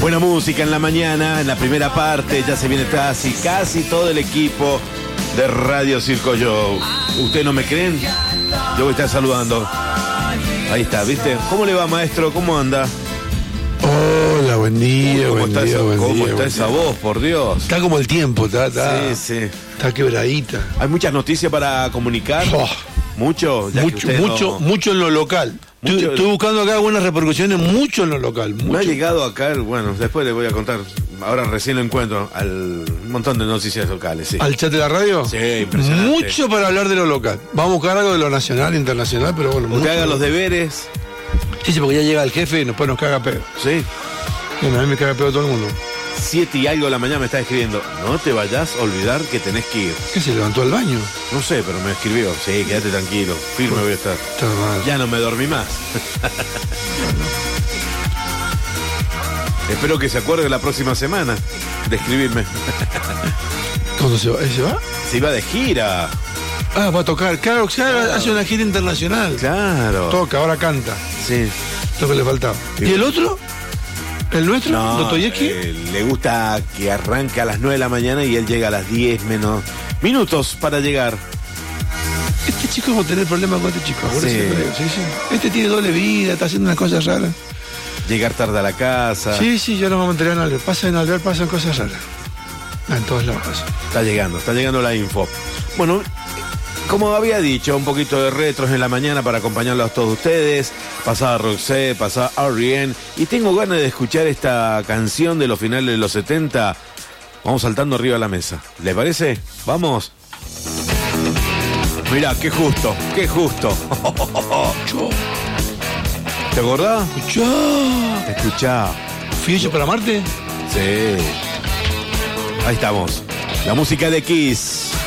Buena música en la mañana, en la primera parte, ya se viene casi todo el equipo de Radio Circo Show. ¿Ustedes no me creen? Yo voy a estar saludando. Ahí está, ¿viste? ¿Cómo le va, maestro? ¿Cómo anda? Hola, buen día, ¿Cómo buen está, día, buen ¿cómo día, está buen esa día. voz, por Dios? Está como el tiempo, está Sí. quebradita. ¿Hay muchas noticias para comunicar? Oh, ¿Mucho? Ya que usted mucho en lo local. Estoy buscando acá algunas repercusiones, mucho en lo local. Me ha Mucho. llegado acá, bueno, después le voy a contar, ahora recién lo encuentro, al montón de noticias locales, sí. ¿Al chat de la radio? Sí, impresionante. Mucho para hablar de lo local. Vamos a buscar algo de lo nacional, internacional, pero bueno. Usted mucho. haga los deberes, Sí, porque ya llega el jefe y después nos caga pedo. sí. Bueno, a mí me caga pedo todo el mundo. 7 y algo de la mañana me está escribiendo, no te vayas a olvidar que tenés que ir. ¿Qué se levantó al baño? No sé, pero me escribió, sí, quédate tranquilo, firme voy a estar. Está mal. Ya no me dormí más. Espero que se acuerde la próxima semana de escribirme. ¿Cuándo se va? ¿Se va? Se iba de gira. Ah, va a tocar. Claro, hace una gira internacional. Claro. Toca, ahora canta. Sí. Lo que le faltaba. ¿Y el otro? ¿El nuestro? No, ¿Dostoyevsky? le gusta que arranque a las 9 de la mañana y él llega a las 10 menos minutos para llegar. Este chico va a tener problemas con este chico. Ahora Sí. sí lo digo, sí. Este tiene doble vida, está haciendo unas cosas raras. Llegar tarde a la casa. Sí, ya nos vamos a enterar en Alvear. En Alvear pasan cosas raras. En todos lados pasan. Está llegando la info. Bueno, como había dicho, un poquito de retros en la mañana para acompañarlos a todos ustedes. Pasaba Roxette, pasaba R.E.M. Y tengo ganas de escuchar esta canción de los finales de los 70. Vamos saltando arriba de la mesa. ¿Les parece? ¿Vamos? Mirá, qué justo. ¿Te acordás? Escuchá. ¿Fui hecho para Marte? Sí. Ahí estamos. La música de Kiss.